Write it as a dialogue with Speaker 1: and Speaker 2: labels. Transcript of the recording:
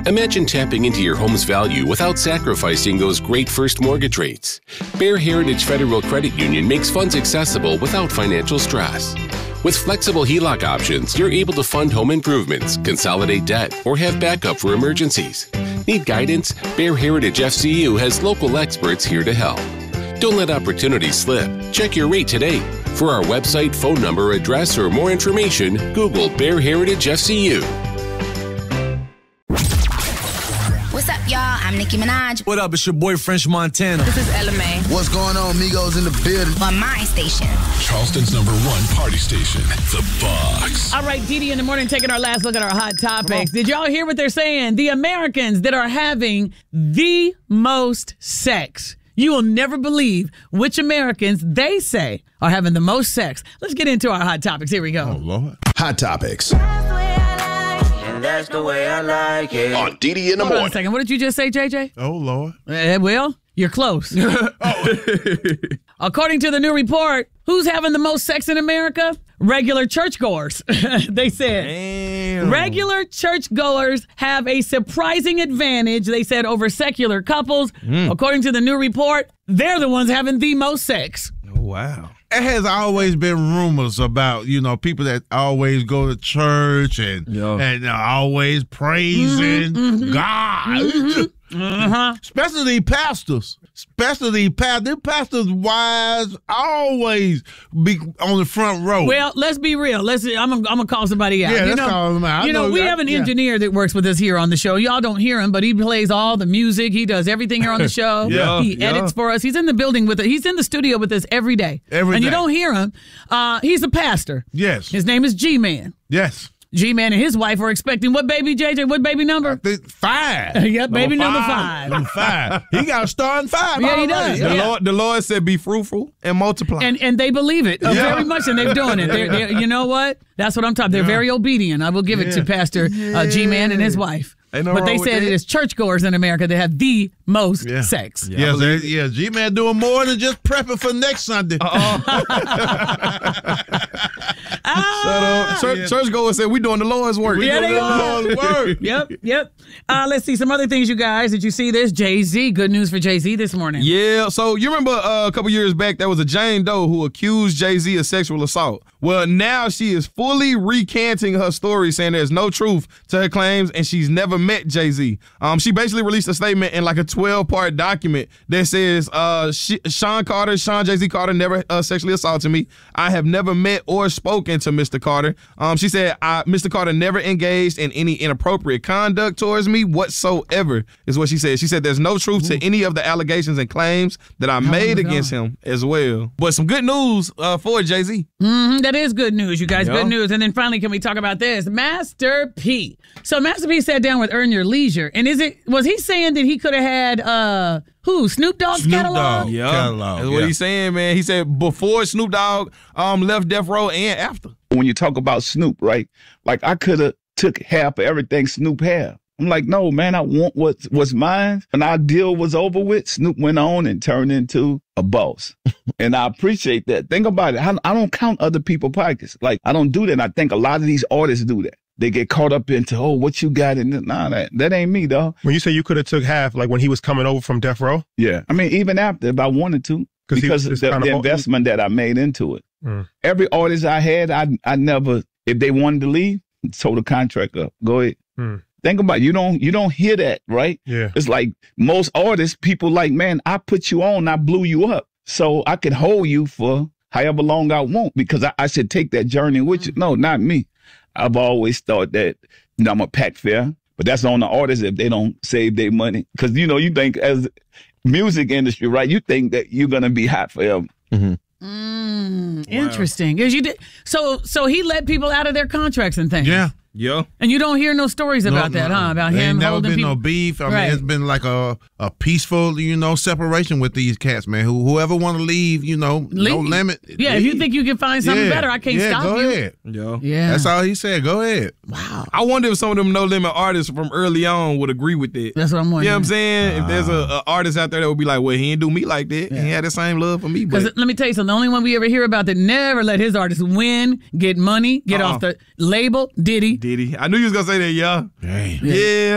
Speaker 1: Imagine tapping into your home's value without sacrificing those great first mortgage rates. Bear Heritage Federal Credit Union makes funds accessible without financial stress. With flexible HELOC options, you're able to fund home improvements, consolidate debt, or have backup for emergencies. Need guidance? Bear Heritage FCU has local experts here to help. Don't let opportunities slip. Check your rate today. For our website, phone number, address, or more information, Google Bear Heritage FCU.
Speaker 2: What's up, y'all? I'm Nicki Minaj.
Speaker 3: What up? It's your boy, French Montana.
Speaker 4: This is Ella Mai.
Speaker 5: What's going on, Migos in the building?
Speaker 2: On my station.
Speaker 6: Charleston's #1 party station, The Box.
Speaker 4: All right, Didi in the morning, taking our last look at our hot topics. Did y'all hear what they're saying? The Americans that are having the most sex. You will never believe which Americans they say are having the most sex. Let's get into our hot topics. Here we go.
Speaker 5: Oh, Lord. Hot topics.
Speaker 7: That's the way I like it.
Speaker 5: On Didi in the
Speaker 4: Hold on
Speaker 5: morning.
Speaker 4: a second. What did you just say, JJ?
Speaker 5: Oh, Lord.
Speaker 4: Well, you're close. According to the new report, who's having the most sex in America? Regular churchgoers. They said regular churchgoers have a surprising advantage, they said, over secular couples. According to the new report, they're the ones having the most sex.
Speaker 3: Oh, wow.
Speaker 8: It has always been rumors about, people that always go to church and always praising God. Especially these pastors. Them pastors' wives always be on the front row.
Speaker 4: Well, let's be real. I'm gonna call somebody out.
Speaker 8: Yeah, let's call them out.
Speaker 4: We have an engineer that works with us here on the show. Y'all don't hear him, but he plays all the music. He does everything here on the show. He edits for us. He's in the building with us. He's in the studio with us every day. And you don't hear him. He's a pastor.
Speaker 8: Yes.
Speaker 4: His name is G-Man.
Speaker 8: Yes.
Speaker 4: G-Man and his wife are expecting what baby, JJ? What baby number?
Speaker 8: 5.
Speaker 4: Yep, baby number 5.
Speaker 8: Number 5. He got to start in 5.
Speaker 4: Yeah, he does.
Speaker 3: The Lord said, be fruitful and multiply.
Speaker 4: And they believe it very much, and they're doing it. They're, you know what? That's what I'm talking. They're very obedient. I will give it to Pastor G-Man and his wife. But they said it is churchgoers in America that have the most sex.
Speaker 8: G-Man doing more than just prepping for next Sunday.
Speaker 3: Churchgoers said we doing the Lord's work.
Speaker 4: Yeah, they are. Yep. Let's see some other things, you guys. Did you see this? Jay-Z. Good news for Jay-Z this morning.
Speaker 3: Yeah, so you remember a couple years back, there was a Jane Doe who accused Jay-Z of sexual assault. Well, now she is fully recanting her story, saying there's no truth to her claims, and she's never met Jay-Z. She basically released a statement in like a 12-part document that says, Sean Jay-Z Carter never sexually assaulted me. I have never met or spoken to Mr. Carter. She said, Mr. Carter never engaged in any inappropriate conduct towards me whatsoever, is what she said. She said there's no truth to any of the allegations and claims that I made against him as well. But some good news for Jay-Z.
Speaker 4: That is good news, you guys. Good news. And then finally, can we talk about this? Master P. So Master P sat down with Earn Your Leisure. And was he saying that he could have had Snoop Dogg's catalog?
Speaker 3: Catalog. That's what he's saying, man. He said before Snoop Dogg left Death Row and after.
Speaker 9: When you talk about Snoop, right? Like I could have took half of everything Snoop had. I'm like, no, man, I want what's mine. When our deal was over with, Snoop went on and turned into a boss. And I appreciate that. Think about it. I don't count other people's pockets. Like, I don't do that. And I think a lot of these artists do that. They get caught up into, what you got? And that ain't me, dog.
Speaker 10: When you say you could have took half, like when he was coming over from Death Row?
Speaker 9: Yeah. I mean, even after, if I wanted to. Because of the investment that I made into it. Every artist I had, I never, if they wanted to leave, told the contract up. Go ahead. Think about it. You don't hear that, right?
Speaker 10: Yeah.
Speaker 9: It's like most artists, people like, man, I put you on, I blew you up. So I can hold you for however long I want because I should take that journey with you. No, not me. I've always thought that I'm a pack fair, but that's on the artists if they don't save their money. Because, you think as music industry, right, you think that you're going to be hot forever.
Speaker 4: Interesting. Because you did. So he let people out of their contracts and things.
Speaker 8: Yeah.
Speaker 3: Yeah.
Speaker 4: And you don't hear no stories about that, huh? About him holding people.
Speaker 8: Ain't never been no beef. I mean, it's been like a peaceful, separation with these cats, man. Whoever want to leave, no limit.
Speaker 4: Yeah, if you think you can find something better, I can't stop you.
Speaker 8: Go ahead.
Speaker 4: Yeah.
Speaker 8: That's all he said. Go ahead.
Speaker 4: Wow.
Speaker 3: I wonder if some of them No Limit artists from early on would agree with that.
Speaker 4: That's what I'm wondering.
Speaker 3: You know what I'm saying? If there's a artist out there that would be like, well, he didn't do me like that. Yeah. He had the same love for me.
Speaker 4: Because let me tell you something. The only one we ever hear about that never let his artists win, get money, get off the label, Diddy.
Speaker 3: I knew you was going to say that, yeah.
Speaker 8: Dang.
Speaker 3: Yeah.